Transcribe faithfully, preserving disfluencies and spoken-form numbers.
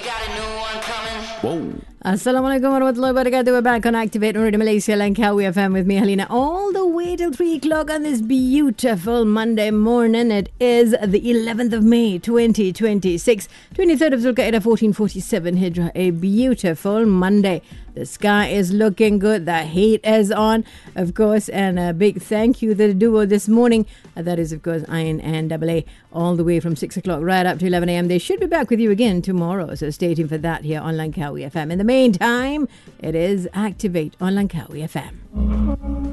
got a new one coming. Whoa. Assalamualaikum warahmatullahi wabarakatuh. We're back on Activate on Radio Malaysia Langkawi F M with me, Halina, all the way till three o'clock on this beautiful Monday morning. It is the eleventh of May, twenty twenty-six, twenty-third of Zulqa'dah, fourteen forty-seven Hijrah. A beautiful Monday. The sky is looking good. The heat is on, of course. And a big thank you to the duo this morning. Uh, that is, of course, Ayn and Double A, all the way from six o'clock right up to eleven a.m. They should be back with you again tomorrow. So stay tuned for that here on Langkawi F M. In the meantime, it is Activate on Langkawi F M.